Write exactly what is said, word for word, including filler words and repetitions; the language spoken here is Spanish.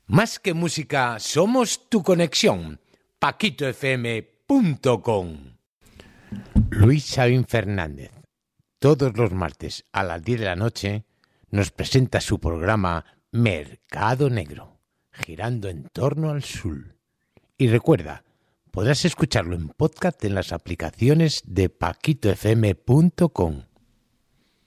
Más que música, somos tu conexión. paquito f m punto com. Luis Sabin Fernández, todos los martes a las diez de la noche, nos presenta su programa Mercado Negro, girando en torno al sur. Y recuerda, podrás escucharlo en podcast en las aplicaciones de paquito f m punto com.